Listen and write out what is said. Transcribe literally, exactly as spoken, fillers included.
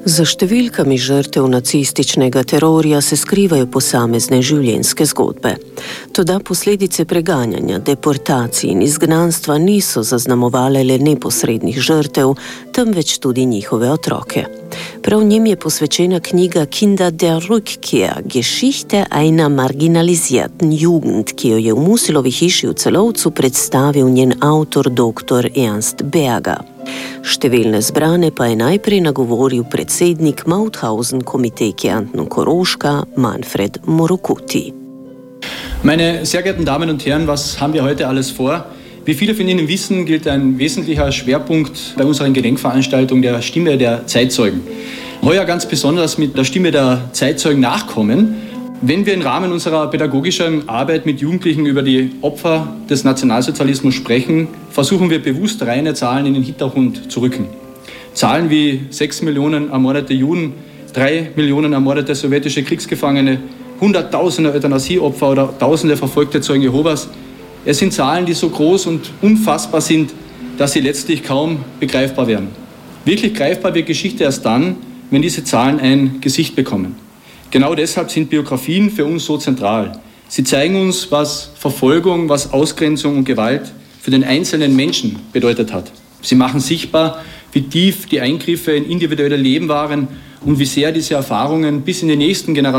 Za številkami žrtev nacističnega terorja se skrivajo posamezne življenjske zgodbe. Toda posledice preganjanja, deportacij in izgnanstva niso zaznamovale le neposrednih žrtev, temveč tudi njihove otroke. Prav njim je posvečena knjiga Kinder der Rückkehr, Geschichte einer marginalisierten Jugend, ki jo je v Musilovi hiši v Celovcu predstavil njen avtor doktor Ernst Berger. Številne zbrane pa je najprej nagovoril predsednik Mauthausen Komitee Kärnten Koroschka Manfred Morokuti. Meine sehr geehrten Damen und Herren, was haben wir heute alles vor? Wie viele von Ihnen wissen, gilt ein wesentlicher Schwerpunkt bei unseren Gedenkveranstaltungen der Stimme der Zeitzeugen. Heuer ganz besonders mit der Stimme der Zeitzeugen nachkommen. Wenn wir im Rahmen unserer pädagogischen Arbeit mit Jugendlichen über die Opfer des Nationalsozialismus sprechen, versuchen wir bewusst reine Zahlen in den Hintergrund zu rücken. Zahlen wie sechs Millionen ermordete Juden, drei Millionen ermordete sowjetische Kriegsgefangene, Hunderttausende Euthanasieopfer oder Tausende verfolgte Zeugen Jehovas. Es sind Zahlen, die so groß und unfassbar sind, dass sie letztlich kaum begreifbar werden. Wirklich greifbar wird Geschichte erst dann, wenn diese Zahlen ein Gesicht bekommen. Genau deshalb sind Biografien für uns so zentral. Sie zeigen uns, was Verfolgung, was Ausgrenzung und Gewalt für den einzelnen Menschen bedeutet hat. Sie machen sichtbar, wie tief die Eingriffe in individuelle Leben waren und wie sehr diese Erfahrungen bis in die nächsten Generationen